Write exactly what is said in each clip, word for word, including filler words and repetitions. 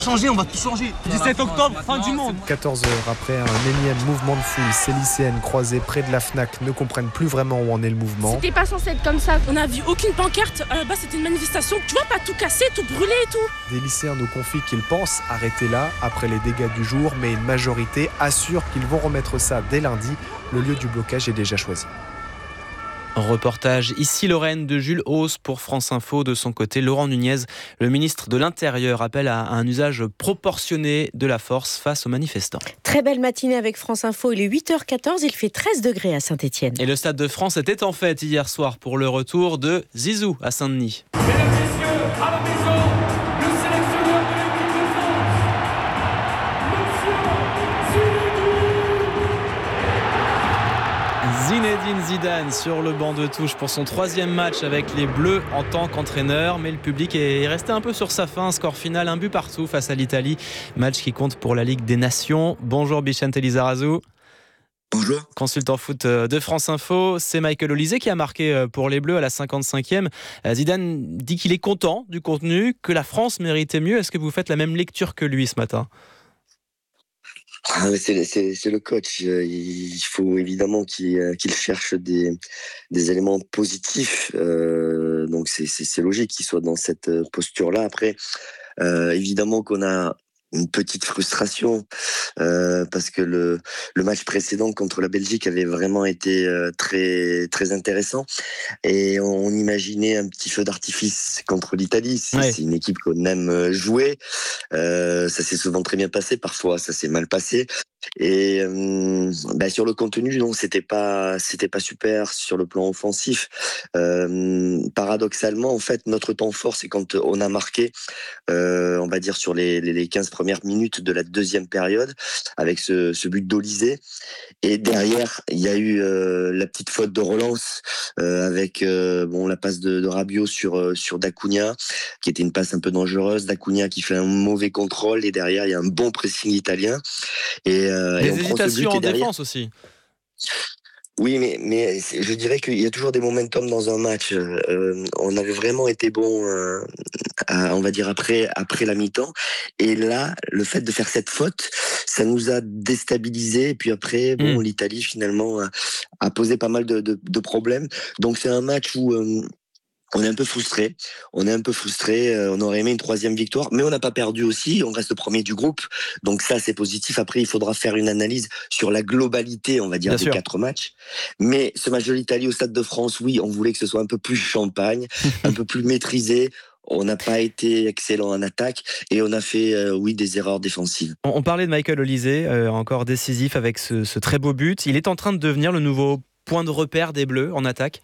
Changer, on va tout changer. dix-sept octobre, fin du monde. quatorze heures après un énième mouvement de foule, ces lycéennes croisées près de la Fnac ne comprennent plus vraiment où en est le mouvement. C'était pas censé être comme ça. On n'a vu aucune pancarte. À la base, c'était une manifestation. Tu vois, pas tout casser, tout brûler et tout. Des lycéens nous confient qu'ils pensent arrêter là, après les dégâts du jour, mais une majorité assure qu'ils vont remettre ça dès lundi. Le lieu du blocage est déjà choisi. Reportage ici Lorraine de Jules Hauss pour France Info. De son côté, Laurent Nunez, le ministre de l'Intérieur, appelle à un usage proportionné de la force face aux manifestants. Très belle matinée avec France Info, il est huit heures quatorze, il fait treize degrés à Saint-Étienne. Et le Stade de France était en fête hier soir pour le retour de Zizou à Saint-Denis. Mesdames, messieurs, à la maison, le sélectionneur de l'équipe de France, Monsieur Zinedine Zidane sur le banc de touche pour son troisième match avec les Bleus en tant qu'entraîneur, mais le public est resté un peu sur sa faim. Score final, un but partout face à l'Italie, match qui compte pour la Ligue des Nations. Bonjour Bichente Lizarazu. Bonjour. Consultant foot de France Info, c'est Michael Olise qui a marqué pour les Bleus à la cinquante-cinquième. Zidane dit qu'il est content du contenu, que la France méritait mieux. Est-ce que vous faites la même lecture que lui ce matin ? Ah, c'est, c'est, c'est le coach. Il faut évidemment qu'il, qu'il cherche des, des éléments positifs. Euh, donc c'est, c'est, c'est logique qu'il soit dans cette posture-là. Après, euh, évidemment qu'on a une petite frustration euh, parce que le, le match précédent contre la Belgique avait vraiment été euh, très, très intéressant et on, on imaginait un petit feu d'artifice contre l'Italie. C'est, ouais. c'est une équipe qu'on aime jouer. Euh, ça s'est souvent très bien passé, parfois ça s'est mal passé. Et euh, bah sur le contenu, non, c'était pas, c'était pas super sur le plan offensif. Euh, paradoxalement, en fait, notre temps fort, c'est quand on a marqué, euh, on va dire sur les, les quinze premières minutes de la deuxième période, avec ce, ce but d'Olise. Et derrière, il y a eu euh, la petite faute de relance euh, avec euh, bon la passe de, de Rabiot sur euh, sur D'Acunha, qui était une passe un peu dangereuse. D'Acunha qui fait un mauvais contrôle et derrière il y a un bon pressing italien. Et, euh, les et on hésitations prend ce but en et derrière... défense aussi. Oui, mais, mais je dirais qu'il y a toujours des momentum dans un match. Euh, on avait vraiment été bon, euh, à, on va dire, après, après la mi-temps. Et là, le fait de faire cette faute, ça nous a déstabilisés. Et puis après, bon, mmh. l'Italie, finalement, a, a posé pas mal de, de, de problèmes. Donc, c'est un match où... Euh, on est un peu frustré, on est un peu frustré, on aurait aimé une troisième victoire, mais on n'a pas perdu aussi, on reste premier du groupe, donc ça c'est positif. Après il faudra faire une analyse sur la globalité, on va dire, Bien des sûr. quatre matchs, mais ce match de l'Italie au Stade de France, oui, on voulait que ce soit un peu plus champagne, un peu plus maîtrisé. On n'a pas été excellent en attaque et on a fait, euh, oui, des erreurs défensives. On, on parlait de Michael Olise, euh, encore décisif avec ce, ce très beau but, il est en train de devenir le nouveau point de repère des Bleus en attaque.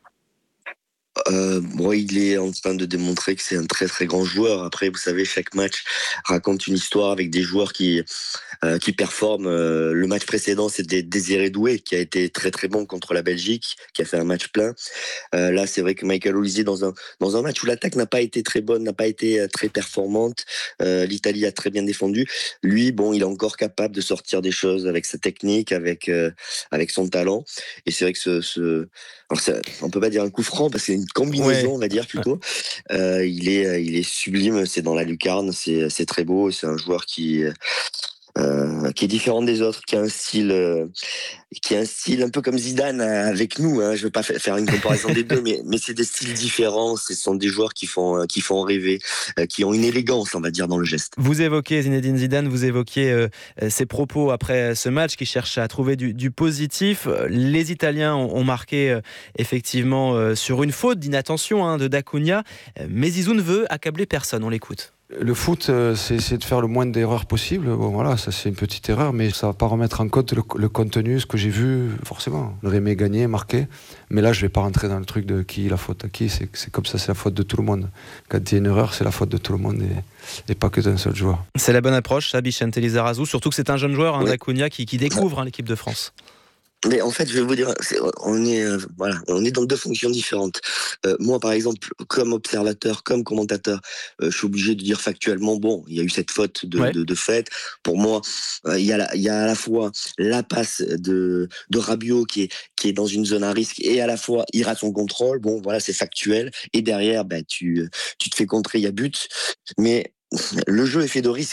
Euh, bon, il est en train de démontrer que c'est un très très grand joueur. Après, vous savez, chaque match raconte une histoire avec des joueurs qui euh, qui performent. Euh, le match précédent, c'était Désiré Doué qui a été très très bon contre la Belgique, qui a fait un match plein. Euh, là, c'est vrai que Michael Olise dans un dans un match où l'attaque n'a pas été très bonne, n'a pas été très performante. Euh, L'Italie a très bien défendu. Lui, bon, il est encore capable de sortir des choses avec sa technique, avec euh, avec son talent. Et c'est vrai que ce, ce... Alors ça, on peut pas dire un coup franc parce que c'est une combinaison, ouais. on va dire plutôt. Euh, il est, il est sublime. C'est dans la lucarne. C'est, c'est très beau. C'est un joueur qui, euh, qui est différent des autres, qui a un style, euh, qui a un style un peu comme Zidane avec nous. Hein. Je veux pas faire une comparaison des deux, mais, mais c'est des styles différents. Ce sont des joueurs qui font, qui font rêver, euh, qui ont une élégance, on va dire, dans le geste. Vous évoquez Zinedine Zidane, vous évoquiez euh, ses propos après ce match, qui cherche à trouver du, du positif. Les Italiens ont, ont marqué euh, effectivement euh, sur une faute d'inattention hein, de D'Acunha, mais Zizou ne veut accabler personne. On l'écoute. Le foot, c'est, c'est de faire le moins d'erreurs possible. Bon, voilà, ça c'est une petite erreur, mais ça va pas remettre en compte le, le contenu, ce que j'ai vu, forcément. J'aurais aimé gagner, marquer, mais là je vais pas rentrer dans le truc de qui la faute à qui. C'est, c'est comme ça, c'est la faute de tout le monde. Quand il y a une erreur, c'est la faute de tout le monde et, et pas que d'un seul joueur. C'est la bonne approche, ça, Bichente Lizarazu, surtout que c'est un jeune joueur, hein, oui. D'Acunha, qui, qui découvre hein, l'équipe de France. Mais en fait, je vais vous dire, c'est, on est euh, voilà, on est dans deux fonctions différentes. Euh, moi, par exemple, comme observateur, comme commentateur, euh, je suis obligé de dire factuellement, bon, il y a eu cette faute de, ouais. de, de fait. Pour moi, euh, il y a la, il y a à la fois la passe de de Rabiot qui est qui est dans une zone à risque et à la fois il rate son contrôle. Bon, voilà, c'est factuel. Et derrière, ben tu tu te fais contrer, il y a but. Mais le jeu est fait de risques.